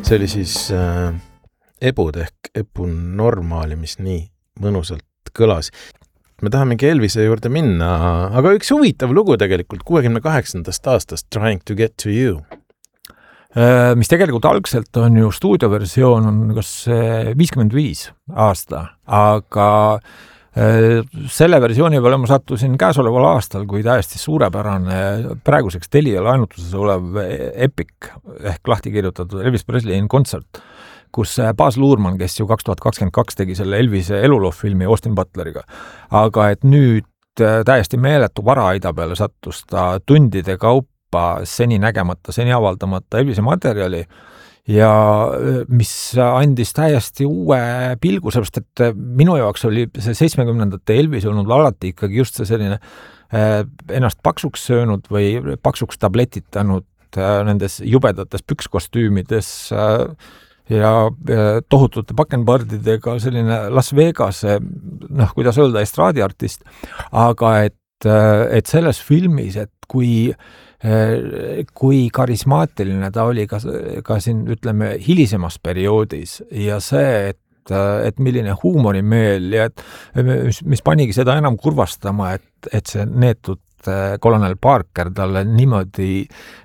See oli siis ebud ehk epunormaali, mis nii mõnusalt kõlas. Me tahamegi Elvise juurde minna, aga üks huvitav lugu tegelikult 68. aastast Trying to Get to You. Mis tegelikult algselt on ju stuudioversioon on kas 55 aasta, aga selle versiooni peale ma sattusin käesoleval aastal, kui täiesti suurepärane praeguseks Telia laenutuses olev Epic ehk lahti kirjutatud Elvis Presley in Concert, kus Baz Luhrmann, kes ju 2022 tegi selle Elvise elulooffilmi Austin Butleriga. Aga et nüüd täiesti meeletu varaaida peale sattus ta tundide kaupa seni nägemata, seni avaldamata Elvise materjali ja mis andis täiesti uue pilgu, sellepärast et minu jaoks oli see 70ndate Elvis olnud alati ikkagi just see selline ennast paksuks söönud või paksuks tabletitanud nendes jubedates pükskostüümides ja tohutute bakenbardidega selline Las Vegase, kuidas öelda, estraadiartist, aga et selles filmis, et kui karismaatiline ta oli ka siin, ütleme, hilisemas perioodis ja see, et milline huumorimeel ja mis panigi seda enam kurvastama, et see neetud kolonel Parker talle niimoodi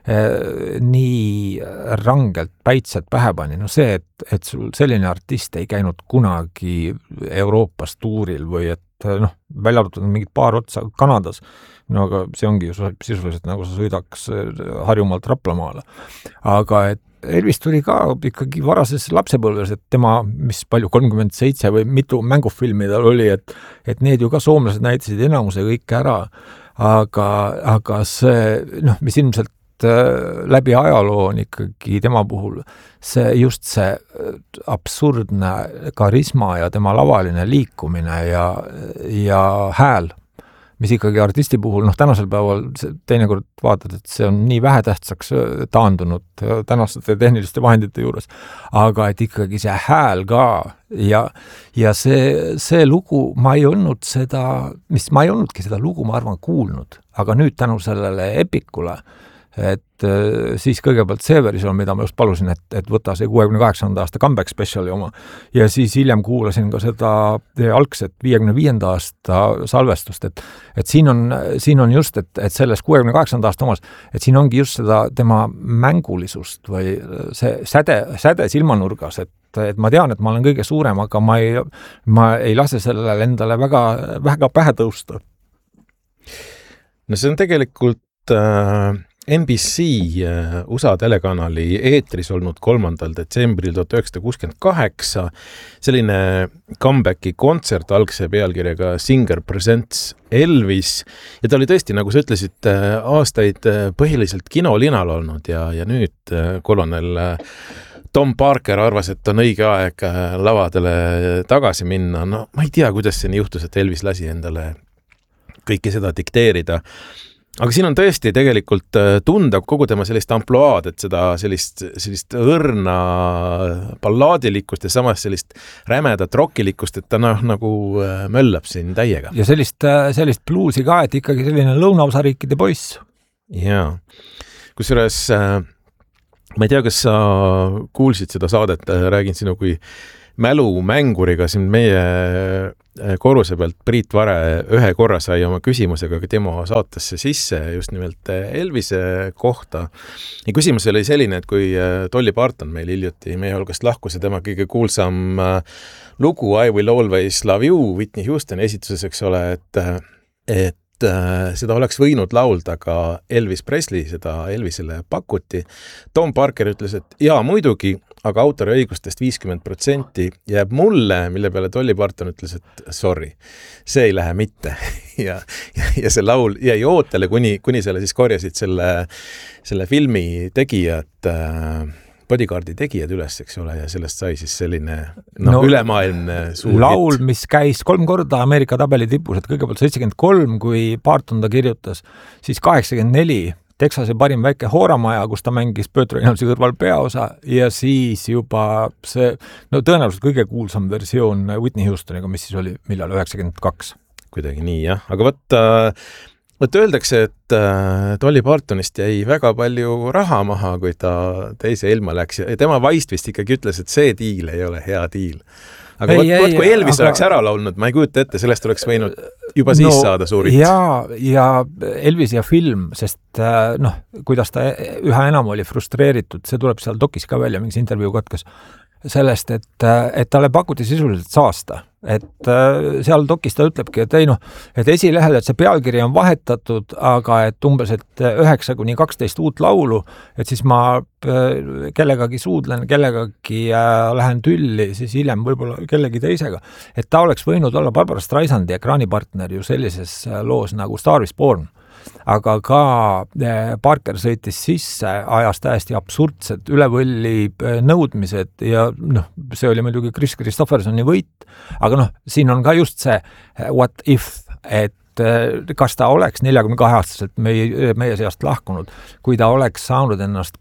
nii rangelt päitsed pähe pani. No see, et sul selline artist ei käinud kunagi Euroopas tuuril või et välja arvatud mingid paar otsa Kanadas, no aga see ongi ju sisuliselt nagu sa sõidaks Harjumaalt Raplamaale. Aga et Elvis tuli ka ikkagi varases lapsepõlves, et tema, mis palju 37 või mitu mängufilmi tal oli, et need ju ka soomlased näitasid enamuse kõik ära, aga see, mis ilmselt läbi ajaloo on ikkagi tema puhul just see absurdne karisma ja tema lavaline liikumine ja hääl, mis ikkagi artisti puhul, tänasel päeval teinekord vaatad, et see on nii vähetähtsaks taandunud tänaste tehniliste vahendite juures, aga et ikkagi see hääl ka ja see lugu, ma ei olnudki seda lugu, ma arvan, kuulnud, aga nüüd tänu sellele Epicule, et siis kõigepealt see versioon, mida ma just palusin, et võta see 68. aasta comeback speciali oma ja siis hiljem kuulasin ka seda algset 55. aasta salvestust, et siin on just, et selles 68. aasta omas, et siin ongi just seda tema mängulisust või see säde silmanurgas, et ma tean, et ma olen kõige suurem, aga ma ei lase sellele endale väga pähe tõusta. No see on tegelikult NBC USA telekanali eetris olnud 3. detsembril 1968 selline comebacki kontsert algse pealkirjaga Singer Presents Elvis ja ta oli tõesti, nagu sa ütlesid, aastaid põhiliselt kinolinal olnud ja nüüd kolonel Tom Parker arvas, et on õige aeg lavadele tagasi minna. No ma ei tea, kuidas see nii juhtus, et Elvis lasi endale kõike seda dikteerida. Aga siin on tõesti tegelikult tunda kogu tema sellist amploaad, et seda sellist õrna ballaadilikkust ja samas sellist rämedat rockilikkust, et ta nagu möllab siin täiega. Ja sellist bluusi ka, et ikkagi selline lõunaosariikide poiss. Jaa. Kusjuures ma ei tea, kas sa kuulsid seda saadet, räägin sinu kui mälumänguriga siin meie korruse pealt Priit Vare ühe korra sai oma küsimusega tema saatesse sisse just nimelt Elvise kohta. Ja küsimus oli selline, et kui Dolly Parton meil hiljuti meie hulgast lahkus ja tema kõige kuulsam lugu I Will Always Love You Whitney Houstoni esituses, eks ole, et seda oleks võinud laulda ka Elvis Presley, seda Elvisele pakuti. Tom Parker ütles, et jaa, muidugi, aga autoriõigustest 50% jääb mulle, mille peale Dolly Parton ütles, et sorry, see ei lähe mitte. ja see laul jäi ootele, kuni selle siis korjasid selle filmi tegijad, Bodyguardi tegijad üles, eks ole, ja sellest sai siis selline ülemaailmne suur laul, mis käis 3 korda Ameerika tabeli tipus, et kõigepealt 73, kui Parton ta kirjutas, siis 84 Texase parim väike hooramaja, kus ta mängis Burt Reynoldsi kõrval peaosa ja siis juba see, tõenäoliselt kõige kuulsam versioon Whitney Houstoniga, mis siis oli millal 92. Kuidagi nii, jah. Aga võtta Võt öeldakse, et Dolly Partonist jäi väga palju raha maha, kui ta teise ilma läks ja tema vaist vist ikkagi ütles, et see diil ei ole hea diil. Aga võt, kui Elvis oleks ära laulnud, ma ei kujuta ette, sellest oleks võinud juba siis saada suurit. Ja Elvis ja film, sest kuidas ta üha enam oli frustreeritud, see tuleb seal dokis ka välja, mingis intervjuu katkes, sellest, et talle pakuti sisuliselt saasta. Et seal dokis ta ütlebki, et et esilehel, et see pealkiri on vahetatud, aga et umbes, et 9-12 uut laulu, et siis ma kellegagi suudlen, kellegagi lähen tülli, siis hiljem võib-olla kellegi teisega. Et ta oleks võinud olla Barbara Streisandi ekraanipartner ju sellises loos nagu Star is Born. Aga ka Parker sõitis sisse, ajas täiesti absurdsed ülevõlli nõudmised ja see oli muidugi Chris Christophersoni võit, aga siin on ka just see what if, et kas ta oleks 42-aastaselt meie seast lahkunud, kui ta oleks saanud ennast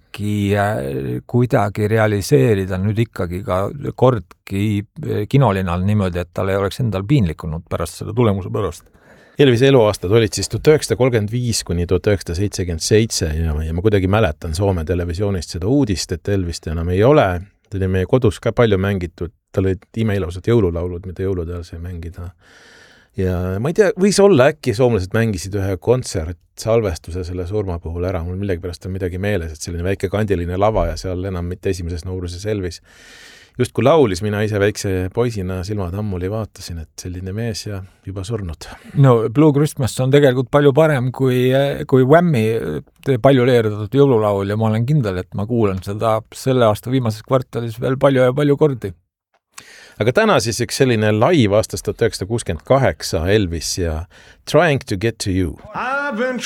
kuidagi realiseerida nüüd ikkagi ka kordki kinolinal niimoodi, et tal ei oleks endal piinlikunud pärast selle tulemuse pärast. Elvise eluaastad olid siis 1935 kuni 1977 ja ma kuidagi mäletan Soome televisioonist seda uudist, et Elvist enam ei ole. Ta oli meie kodus ka palju mängitud, tal olid imeilusad jõululaulud, mida jõulude ajal sai mängida. Ja ma ei tea, võis olla äkki soomlased mängisid ühe kontsertsalvestuse selle surma puhul ära, mul millegi pärast on midagi meeles, et selline väike kandiline lava ja seal enam mitte esimeses nooruses Elvis. Just kui laulis, mina ise väikse poisina silmad ammuli vaatasin, et selline mees ja juba surnud. No Blue Christmas on tegelikult palju parem kui Whammy palju leerdatud jõululaul ja ma olen kindel, et ma kuulan seda selle aasta viimases kvartalis veel palju ja palju kordi. Aga täna siis üks selline live aastast 1968 Elvis ja Trying to Get to You. I've been